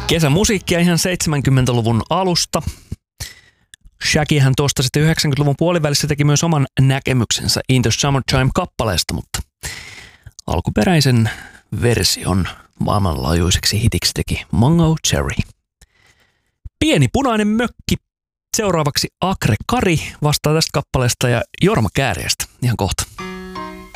Kesämusiikkia ihan 70-luvun alusta. Shaggyhän tuosta sitten 90-luvun puolivälissä teki myös oman näkemyksensä In the Summertime-kappaleesta, mutta alkuperäisen version maailmanlaajuiseksi hitiksi teki Mungo Jerry. Pieni punainen mökki. Seuraavaksi Akre Kari vastaa tästä kappaleesta ja Jorma Kääriästä ihan kohta.